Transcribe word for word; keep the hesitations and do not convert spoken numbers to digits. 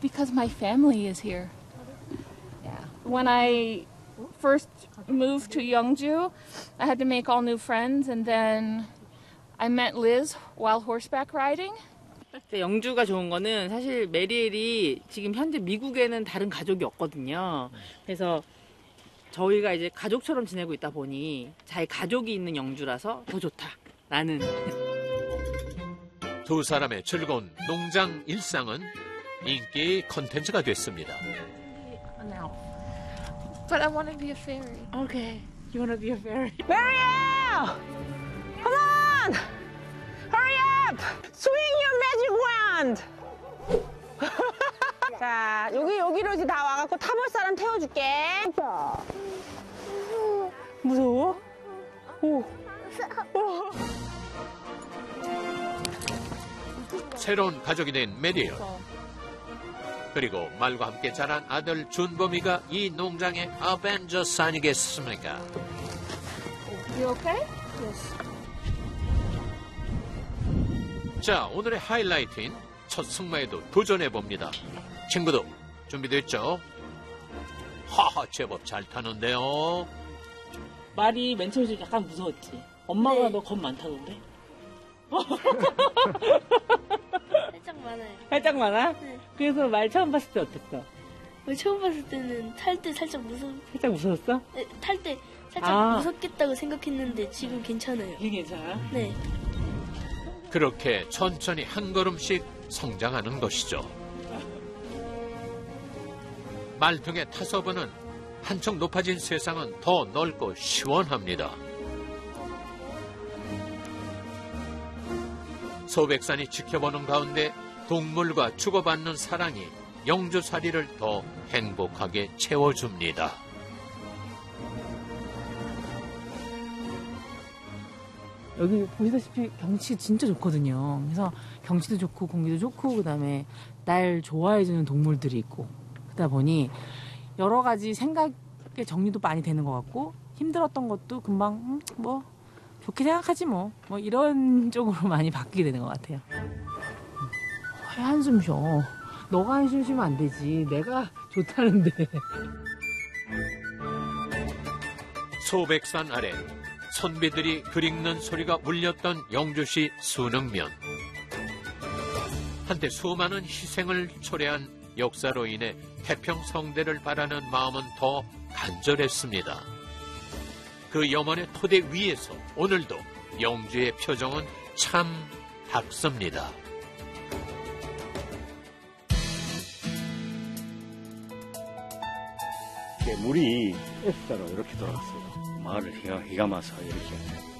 Because my family is here. Yeah. When I first moved to Yeongju, I had to make all new friends, and then I met Liz while horseback riding. 영주가 좋은 거는 사실 메리엘이 지금 현재 미국에는 다른 가족이 없거든요. 그래서 저희가 이제 가족처럼 지내고 있다 보니 자기 가족이 있는 영주라서 더 좋다라는. 두 사람의 즐거운 농장 일상은 인기 콘텐츠가 됐습니다. Now. But I want to be a fairy. Okay, you want to be a fairy? Marielle! Come on! Hurry up! Swing your magic wand! 자, 여기, 여기로 이제 다 와갖고 타볼 사람 태워줄게. 무서워? 오. 새로운 가족이 된 메리엘. 그리고 말과 함께 자란 아들 준범이가 이 농장의 어벤져스 아니겠습니까? You okay? Yes. 자, 오늘의 하이라이트인 첫 승마에도 도전해봅니다. 친구들, 준비됐죠? 하하, 제법 잘 타는데요. 말이 맨 처음에 약간 무서웠지. 엄마가 네. 너 겁 많다던데? 살짝 많아요. 살짝 많아? 네. 그래서 말 처음 봤을 때 어땠어? 처음 봤을 때는 탈 때 살짝 무서, 살짝 무서웠어? 네, 탈 때 살짝 아. 무섭겠다고 생각했는데 지금 괜찮아요. 이게 괜찮아? 네. 그렇게 천천히 한 걸음씩 성장하는 것이죠. 말 등에 타서 보는 한층 높아진 세상은 더 넓고 시원합니다. 소백산이 지켜보는 가운데 동물과 주고받는 사랑이 영주살이를 더 행복하게 채워줍니다. 여기 보시다시피 경치 진짜 좋거든요. 그래서 경치도 좋고 공기도 좋고 그다음에 날 좋아해주는 동물들이 있고 그러다 보니 여러 가지 생각의 정리도 많이 되는 것 같고 힘들었던 것도 금방 음, 뭐 좋게 생각하지 뭐. 뭐 이런 쪽으로 많이 바뀌게 되는 것 같아요. 왜 한숨 쉬어? 너가 한숨 쉬면 안 되지. 내가 좋다는데. 소백산 아래 선비들이 글 읽는 소리가 울렸던 영주시 순흥면. 한때 수많은 희생을 초래한 역사로 인해 태평성대를 바라는 마음은 더 간절했습니다. 그 염원의 토대 위에서 오늘도 영주의 표정은 참 밝습니다. 물이 S자로 이렇게 돌아갔어요. 마을을 휘가, 휘감아서 이렇게